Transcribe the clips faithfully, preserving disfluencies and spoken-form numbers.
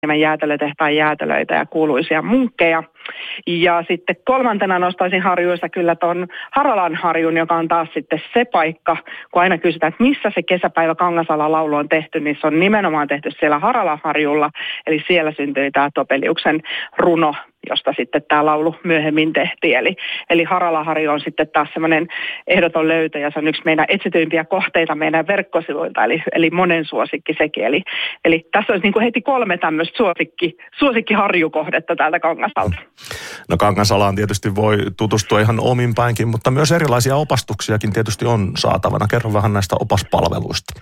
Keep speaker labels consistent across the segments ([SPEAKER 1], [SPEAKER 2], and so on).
[SPEAKER 1] jäätelötehtaan jäätelöitä ja kuuluisia munkkeja. Ja sitten kolmantena nostaisin harjuissa kyllä tuon Haralan harjun, joka on taas sitten se paikka, kun aina kysytään, että missä se kesäpäivä Kangasalan-laulu on tehty, niin se on nimenomaan tehty siellä Haralan harjulla, eli siellä syntyi tämä Topeliuksen runo, josta sitten tämä laulu myöhemmin tehtiin. Eli, eli Harala-harju on sitten taas semmoinen ehdoton löytö, ja se on yksi meidän etsityimpiä kohteita meidän verkkosivuilta, eli, eli monen suosikki sekin. Eli, eli tässä olisi niin kuin heti kolme tämmöistä suosikki, suosikkiharjukohdetta täältä Kangasalta.
[SPEAKER 2] No Kangasalaan tietysti voi tutustua ihan omin päinkin, mutta myös erilaisia opastuksiakin tietysti on saatavana. Kerro vähän näistä opaspalveluista.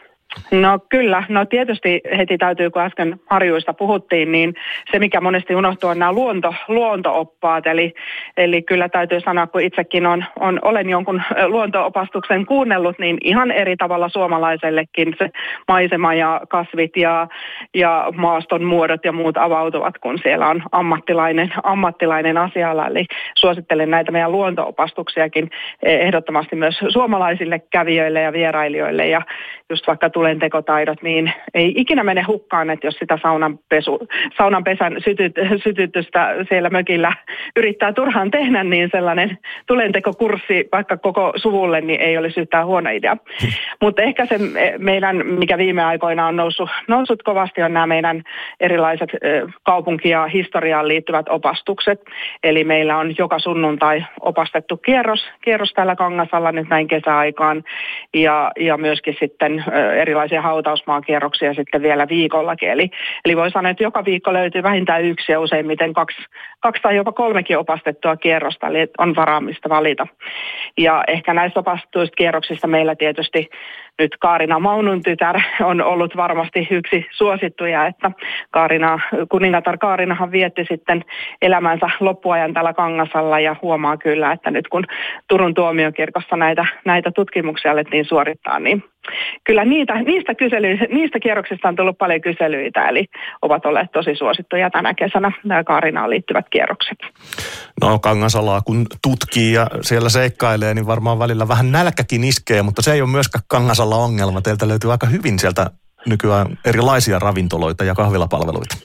[SPEAKER 1] No kyllä, no tietysti heti täytyy, kun äsken harjuista puhuttiin, niin se mikä monesti unohtuu on nämä luonto, luonto-oppaat, eli, eli kyllä täytyy sanoa, kun itsekin on, on, olen jonkun luonto-opastuksen kuunnellut, niin ihan eri tavalla suomalaisellekin se maisema ja kasvit ja, ja maaston muodot ja muut avautuvat, kun siellä on ammattilainen, ammattilainen asialla, eli suosittelen näitä meidän luonto-opastuksiakin ehdottomasti myös suomalaisille kävijöille ja vierailijoille, ja just vaikka tulen tekotaidot, niin ei ikinä mene hukkaan, että jos sitä saunanpesu, saunanpesän sytyt, sytytystä siellä mökillä yrittää turhaan tehdä, niin sellainen tulentekokurssi vaikka koko suvulle, niin ei olisi yhtään huono idea. Mutta ehkä se meidän, mikä viime aikoina on noussut, noussut kovasti, on nämä meidän erilaiset kaupunki- ja historiaan liittyvät opastukset. Eli meillä on joka sunnuntai opastettu kierros, kierros täällä Kangasalla nyt näin kesäaikaan, ja, ja myöskin sitten erilaisia hautausmaakierroksia sitten vielä viikollakin. Eli, eli voi sanoa, että joka viikko löytyy vähintään yksi ja useimmiten kaksi, kaksi tai jopa kolmekin opastettua kierrosta, eli on varaamista valita. Ja ehkä näistä opastetuista kierroksista meillä tietysti nyt Kaarina Maunun tytär on ollut varmasti yksi suosittuja, että Kaarina, kuningatar Kaarinahan vietti sitten elämänsä loppuajan täällä Kangasalla ja huomaa kyllä, että nyt kun Turun tuomiokirkossa näitä, näitä tutkimuksia alettiin suorittaa, niin kyllä niitä, niistä, kysely, niistä kierroksista on tullut paljon kyselyitä, eli ovat olleet tosi suosittuja tänä kesänä nämä Kaarinaan liittyvät kierrokset.
[SPEAKER 2] No Kangasalaa kun tutkii ja siellä seikkailee, niin varmaan välillä vähän nälkäkin iskee, mutta se ei ole myöskään Kangasalla ongelma. Teiltä löytyy aika hyvin sieltä nykyään erilaisia ravintoloita ja kahvilapalveluita.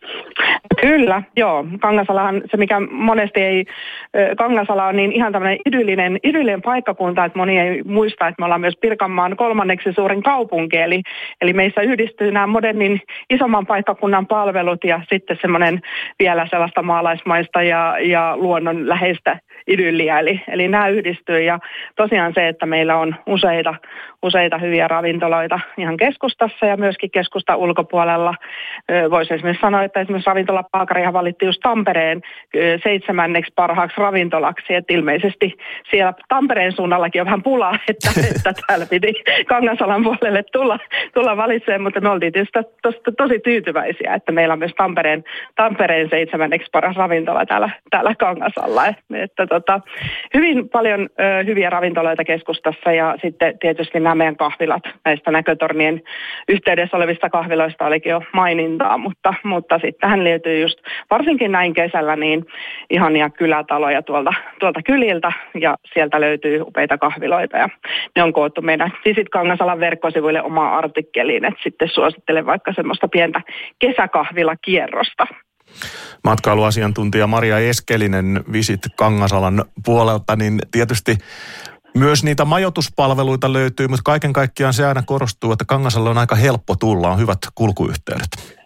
[SPEAKER 1] Kyllä, joo. Kangasalahan se, mikä monesti ei, Kangasala on niin ihan tämmöinen idyllinen, idyllinen paikkakunta, että moni ei muista, että me ollaan myös Pirkanmaan kolmanneksi suurin kaupunki, eli, eli meissä yhdistyy nämä modernin isomman paikkakunnan palvelut ja sitten semmoinen vielä sellaista maalaismaista ja, ja luonnonläheistä idylliä, eli, eli nämä yhdistyy ja tosiaan se, että meillä on useita, useita hyviä ravintoloita ihan keskustassa ja myöskin keskustan ulkopuolella. Voisi esimerkiksi sanoa, että esimerkiksi ravintola Paakarihan valittiin just Tampereen seitsemänneksi parhaaksi ravintolaksi, että ilmeisesti siellä Tampereen suunnallakin on vähän pulaa, että, että täällä piti Kangasalan puolelle tulla, tulla valitsemaan, mutta me oltiin tietysti tos, tosi tyytyväisiä, että meillä on myös Tampereen, Tampereen seitsemänneksi paras ravintola täällä, täällä Kangasalla, että tota, hyvin paljon ö, hyviä ravintoloita keskustassa ja sitten tietysti nämä meidän kahvilat, näistä näkötornien yhteydessä olevista kahviloista olikin jo mainintaa, mutta, mutta sitten tähän liittyy just varsinkin näin kesällä niin ihania kylätaloja tuolta, tuolta kyliltä ja sieltä löytyy upeita kahviloita ja ne on koottu meidän Visit Kangasalan verkkosivuille omaan artikkeliin, että sitten suosittelen vaikka semmoista pientä kesäkahvilakierrosta.
[SPEAKER 2] Matkailuasiantuntija Maria Eskelinen Visit Kangasalan puolelta, niin tietysti myös niitä majoituspalveluita löytyy, mutta kaiken kaikkiaan se aina korostuu, että Kangasalle on aika helppo tulla, on hyvät kulkuyhteydet.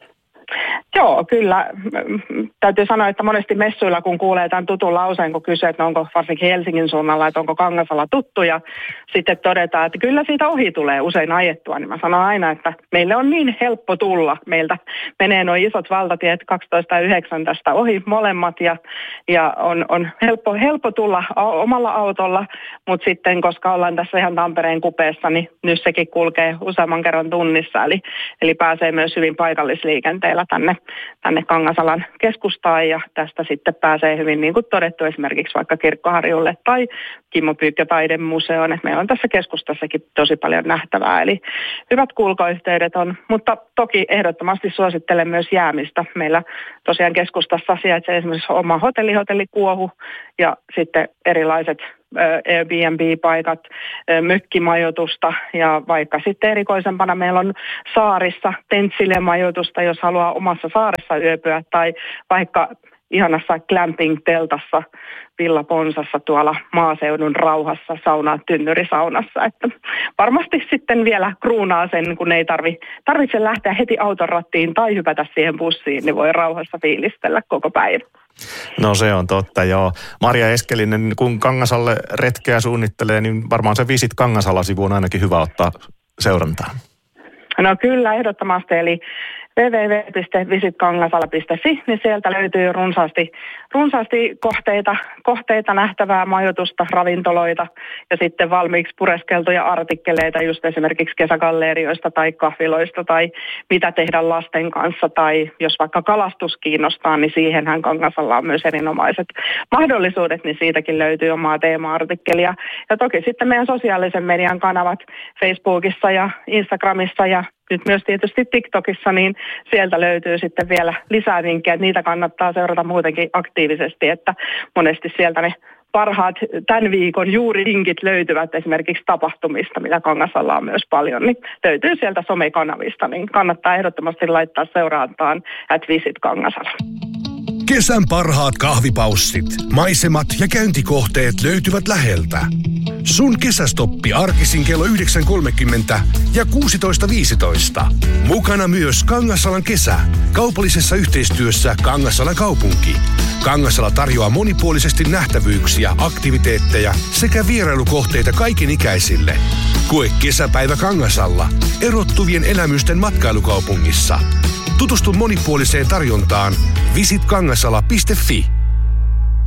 [SPEAKER 1] Joo, kyllä. Täytyy sanoa, että monesti messuilla, kun kuulee tämän tutun lauseen, kun kysyy, että onko varsinkin Helsingin suunnalla, että onko Kangasala tuttu, ja sitten todetaan, että kyllä siitä ohi tulee usein ajettua, niin mä sanon aina, että meille on niin helppo tulla. Meiltä menee nuo isot valtatiet kaksitoista ja yhdeksän tästä ohi molemmat, ja, ja on, on helppo, helppo tulla omalla autolla, mutta sitten, koska ollaan tässä ihan Tampereen kupeessa, niin nyt sekin kulkee useamman kerran tunnissa, eli, eli pääsee myös hyvin paikallisliikenteellä tänne tänne Kangasalan keskustaan ja tästä sitten pääsee hyvin, niin kuin todettu, esimerkiksi vaikka Kirkkoharjulle tai Kimmo Pyykkö taidemuseoon, että meillä on tässä keskustassakin tosi paljon nähtävää, eli hyvät kulkoyhteydet on, mutta toki ehdottomasti suosittelen myös jäämistä. Meillä tosiaan keskustassa sijaitsee esimerkiksi oma hotelli, hotelli Kuohu ja sitten erilaiset Airbnb-paikat, mökkimajoitusta ja vaikka sitten erikoisempana meillä on saarissa tentsile-majoitusta, jos haluaa omassa saaressa yöpyä tai vaikka ihanassa glamping-teltassa Villa Ponsassa tuolla maaseudun rauhassa saunaa tynnyrisaunassa. Että varmasti sitten vielä kruunaa sen, kun ei tarvi, tarvitse lähteä heti auton rattiin tai hypätä siihen bussiin, niin voi rauhassa fiilistellä koko päivä.
[SPEAKER 2] No se on totta, joo. Maria Eskelinen, kun Kangasalle retkeä suunnittelee, niin varmaan se Visit Kangasala-sivu on ainakin hyvä ottaa seurantaan.
[SPEAKER 1] No kyllä, ehdottomasti, eli double-u double-u double-u piste visit kangasala piste fi, niin sieltä löytyy runsaasti, runsaasti kohteita, kohteita, nähtävää majoitusta, ravintoloita ja sitten valmiiksi pureskeltuja artikkeleita just esimerkiksi kesägallerioista tai kahviloista tai mitä tehdä lasten kanssa tai jos vaikka kalastus kiinnostaa, niin siihenhän Kangasalla on myös erinomaiset mahdollisuudet, niin siitäkin löytyy omaa teema-artikkelia. Ja toki sitten meidän sosiaalisen median kanavat Facebookissa ja Instagramissa ja nyt myös tietysti TikTokissa, niin sieltä löytyy sitten vielä lisää vinkkejä, että niitä kannattaa seurata muutenkin aktiivisesti, että monesti sieltä ne parhaat tämän viikon juuri vinkit löytyvät esimerkiksi tapahtumista, mitä Kangasalla on myös paljon, niin löytyy sieltä somekanavista, niin kannattaa ehdottomasti laittaa seurantaan at Visit Kangasala.
[SPEAKER 3] Kesän parhaat kahvipaussit, maisemat ja käyntikohteet löytyvät läheltä. Sun kesästoppi arkisin kello yhdeksän kolmekymmentä ja kuusitoista viisitoista. Mukana myös Kangasalan kesä. Kaupallisessa yhteistyössä Kangasalan kaupunki. Kangasala tarjoaa monipuolisesti nähtävyyksiä, aktiviteetteja sekä vierailukohteita kaikenikäisille. Koe kesäpäivä Kangasalla, erottuvien elämysten matkailukaupungissa. Tutustu monipuoliseen tarjontaan visit kangasala piste fi.